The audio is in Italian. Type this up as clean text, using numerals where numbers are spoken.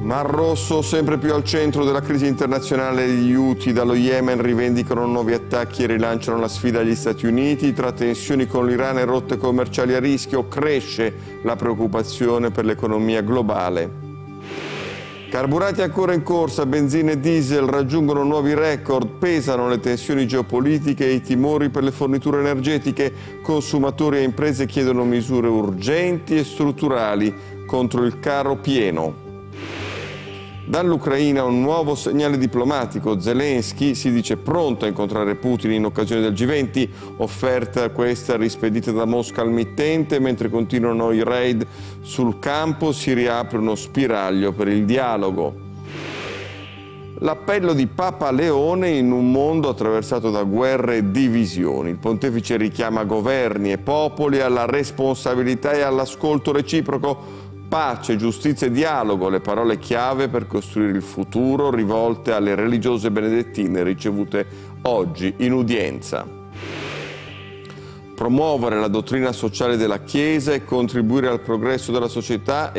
Mar Rosso sempre più al centro della crisi internazionale. Gli Houthi dallo Yemen rivendicano nuovi attacchi e rilanciano la sfida agli Stati Uniti. Tra tensioni con l'Iran e rotte commerciali a rischio, cresce la preoccupazione per l'economia globale. Carburanti ancora in corsa, benzina e diesel raggiungono nuovi record, pesano le tensioni geopolitiche e i timori per le forniture energetiche. Consumatori e imprese chiedono misure urgenti e strutturali contro il caro pieno. Dall'Ucraina un nuovo segnale diplomatico. Zelensky si dice pronto a incontrare Putin in occasione del G20, offerta questa rispedita da Mosca al mittente. Mentre continuano i raid sul campo si riapre uno spiraglio per il dialogo. L'appello di Papa Leone in un mondo attraversato da guerre e divisioni. Il pontefice richiama governi e popoli alla responsabilità e all'ascolto reciproco. Pace, giustizia e dialogo, le parole chiave per costruire il futuro, rivolte alle religiose benedettine ricevute oggi in udienza. Promuovere la dottrina sociale della Chiesa e contribuire al progresso della società